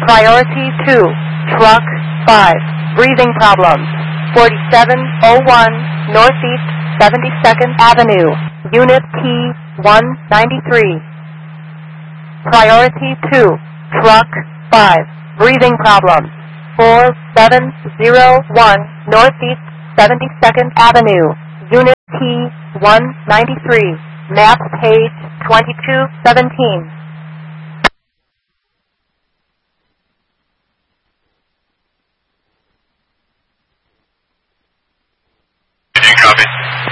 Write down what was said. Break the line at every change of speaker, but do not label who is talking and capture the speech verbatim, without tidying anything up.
Priority two, truck five, breathing problems, forty-seven oh one Northeast seventy-second Avenue, Unit T one ninety-three. Priority two, truck five, breathing problems, four seven oh one Northeast seventy-second Avenue, Unit T one ninety-three, map page twenty-two seventeen.
Did you copy?